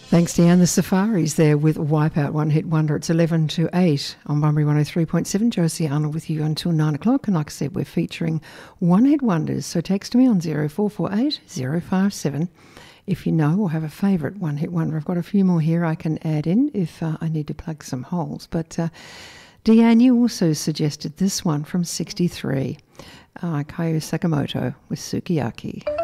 Thanks, Deanne. The Safaris there with Wipeout, One Hit Wonder. It's 11 to 8 on Bunbury 103.7. Josie Arnold with you until 9 o'clock. And like I said, we're featuring One Hit Wonders. So text me on 0448 057 if you know or have a favourite One Hit Wonder. I've got a few more here I can add in if I need to plug some holes. But Deanne, you also suggested this one from 63, Kayo Sakamoto with Sukiyaki.